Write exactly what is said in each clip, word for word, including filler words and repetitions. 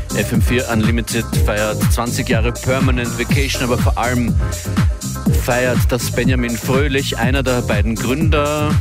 F M vier Unlimited feiert zwanzig Jahre Permanent Vacation, aber vor allem feiert das Benjamin Fröhlich, einer der beiden Gründer.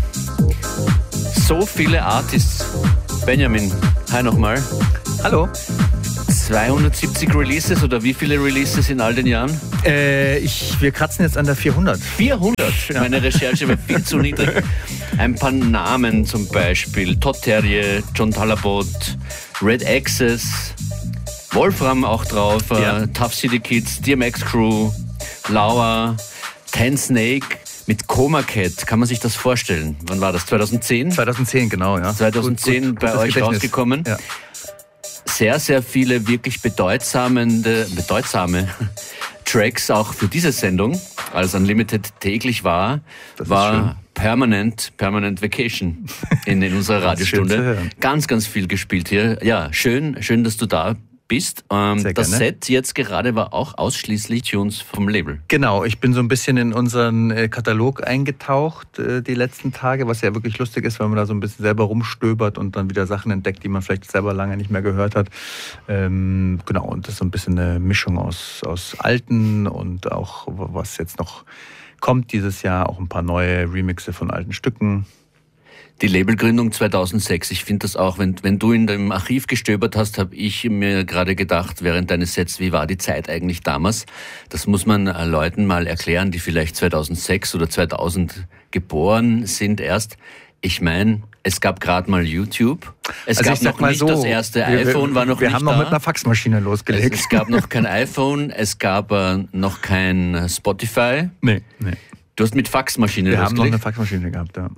So viele Artists. Benjamin, hi nochmal. Hallo. zweihundertsiebzig Releases oder wie viele Releases in all den Jahren? Äh, ich, wir kratzen jetzt an der vierhundert. vierhundert? Ja. Meine Recherche war viel zu niedrig. Ein paar Namen zum Beispiel. Todd Terje, John Talabot, Red Access, Wolfram auch drauf, ja. äh, Tough City Kids, D M X Crew, Lauer, Ten Snake mit Coma Cat. Kann man sich das vorstellen? Wann war das? zweitausendzehn? zweitausendzehn, genau, ja. zweitausendzehn gut, gut, bei euch Gedächtnis. Rausgekommen. Ja. Sehr, sehr viele wirklich bedeutsame, bedeutsame Tracks auch für diese Sendung, als Unlimited täglich war, das war Permanent, Permanent Vacation in, in unserer Radiostunde. Ganz, ganz viel gespielt hier. Ja, schön, schön, dass du da bist. Ähm, das Set jetzt gerade war auch ausschließlich Tunes vom Label. Genau, ich bin so ein bisschen in unseren äh, Katalog eingetaucht äh, die letzten Tage, was ja wirklich lustig ist, weil man da so ein bisschen selber rumstöbert und dann wieder Sachen entdeckt, die man vielleicht selber lange nicht mehr gehört hat. Ähm, genau, und das ist so ein bisschen eine Mischung aus, aus alten und auch was jetzt noch kommt dieses Jahr, auch ein paar neue Remixe von alten Stücken. Die Labelgründung zweitausendsechs, ich finde das auch, wenn, wenn du in dem Archiv gestöbert hast, habe ich mir gerade gedacht, während deines Sets, wie war die Zeit eigentlich damals? Das muss man äh, Leuten mal erklären, die vielleicht zweitausendsechs oder zweitausend geboren sind erst. Ich meine, es gab gerade mal YouTube. Es also gab noch nicht so, das erste wir, iPhone, war noch wir nicht haben noch da. mit einer Faxmaschine losgelegt. Es, es gab noch kein iPhone, es gab äh, noch kein Spotify. Nee, nee. Du hast mit Faxmaschine Wir losgelegt? haben noch eine Faxmaschine gehabt, ja.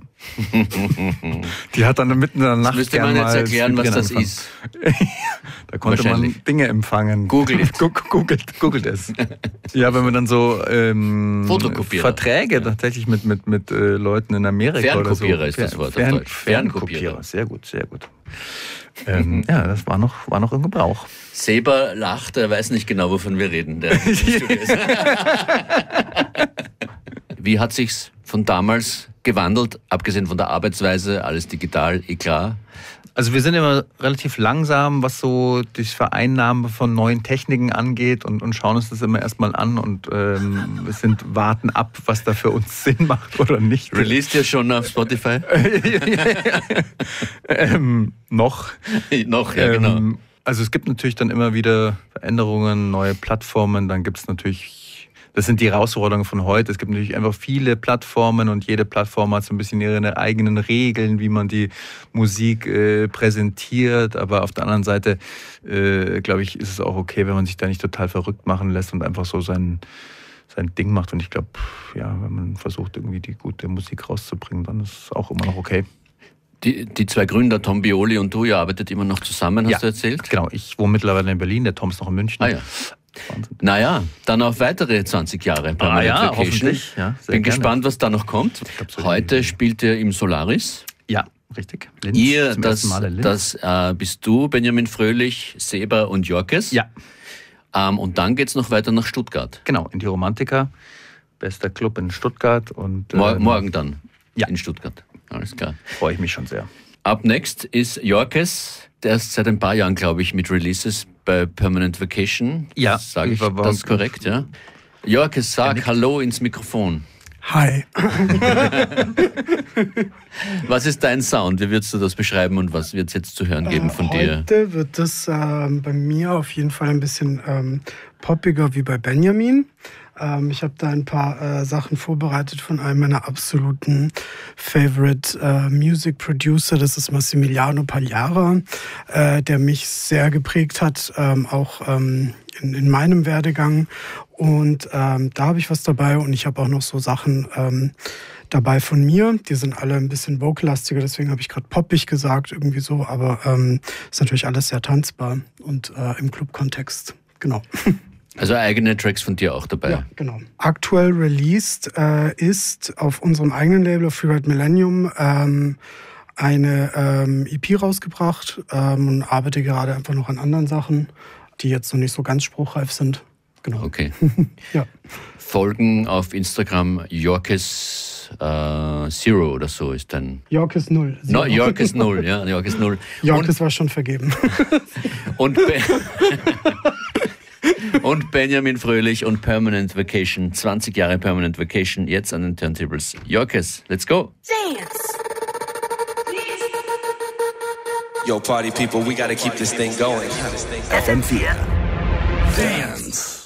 Die hat dann mitten in der Nacht müsste man jetzt erklären, was das empfangen. Ist. Da konnte man Dinge empfangen. Googelt. Googelt, googelt es. Ja, wenn man dann so ähm, Verträge ja. tatsächlich mit, mit, mit äh, Leuten in Amerika Fernkopierer oder so. ist das Wort Fern, auf Deutsch. Fernkopierer, sehr gut, sehr gut. Ähm, ja, das war noch, war noch im Gebrauch. Seber lacht, er weiß nicht genau, wovon wir reden. Der ist. Wie hat sich's von damals gewandelt, abgesehen von der Arbeitsweise, alles digital, eh klar? Also wir sind immer relativ langsam, was so die Vereinnahme von neuen Techniken angeht und, und schauen uns das immer erstmal an und ähm, wir sind, warten ab, was da für uns Sinn macht oder nicht. Released ihr schon auf Spotify? ähm, noch. noch, ja genau. Ähm, also es gibt natürlich dann immer wieder Veränderungen, neue Plattformen, dann gibt es natürlich... Das sind die Herausforderungen von heute. Es gibt natürlich einfach viele Plattformen und jede Plattform hat so ein bisschen ihre eigenen Regeln, wie man die Musik äh, präsentiert. Aber auf der anderen Seite, äh, glaube ich, ist es auch okay, wenn man sich da nicht total verrückt machen lässt und einfach so sein, sein Ding macht. Und ich glaube, ja, wenn man versucht, irgendwie die gute Musik rauszubringen, dann ist es auch immer noch okay. Die, die zwei Gründer, Tom Bioli und du, ihr arbeitet immer noch zusammen, hast ja, du erzählt? Genau, ich wohne mittlerweile in Berlin, der Tom ist noch in München. Ah ja. Wahnsinn. Naja, dann auf weitere zwanzig Jahre Permanent ah, ja, Vacation. Ja, Bin gerne. gespannt, was da noch kommt. Glaub, so Heute spielt ihr im Solaris. Ja, richtig. Linz, ihr, das, das äh, bist du, Benjamin Fröhlich, Seber und Jorkes. Ja. Ähm, und dann geht's noch weiter nach Stuttgart. Genau, in die Romantika. Bester Club in Stuttgart. Und, Mor- ähm, morgen dann ja. in Stuttgart. Alles klar. Freue ich mich schon sehr. Up next ist Jorkes, der ist seit ein paar Jahren, glaube ich, mit Releases bei Permanent Vacation. Ja. Sage ich das korrekt, ja? Jorkes, sag Hallo ins Mikrofon. Hi. Was ist dein Sound? Wie würdest du das beschreiben und was wird es jetzt zu hören geben von äh, dir? Heute wird es äh, bei mir auf jeden Fall ein bisschen ähm, poppiger wie bei Benjamin. Ähm, ich habe da ein paar äh, Sachen vorbereitet von einem meiner absoluten Favorite äh, Music Producer. Das ist Massimiliano Pagliara, äh, der mich sehr geprägt hat, ähm, auch ähm, in, in meinem Werdegang. Und ähm, da habe ich was dabei und ich habe auch noch so Sachen ähm, dabei von mir. Die sind alle ein bisschen vocalastiger, deswegen habe ich gerade poppig gesagt, irgendwie so. Aber ähm, ist natürlich alles sehr tanzbar und äh, im Club-Kontext, genau. Also eigene Tracks von dir auch dabei? Ja, genau. Aktuell released äh, ist auf unserem eigenen Label, auf Freeride Millennium, ähm, eine ähm, E P rausgebracht ähm, und arbeite gerade einfach noch an anderen Sachen, die jetzt noch nicht so ganz spruchreif sind. genau. Okay. Ja. Folgen auf Instagram Yorkes äh, Zero oder so ist dann. Yorkes Null. No, Yorkes Null, ja, Yorkes Null. Yorkes war schon vergeben. Und, Be- und Benjamin Fröhlich und Permanent Vacation, zwanzig Jahre Permanent Vacation, jetzt an den Turntables. Yorkes, let's go. Dance. Yo, party people, we gotta keep this thing going. F M vier. Dance.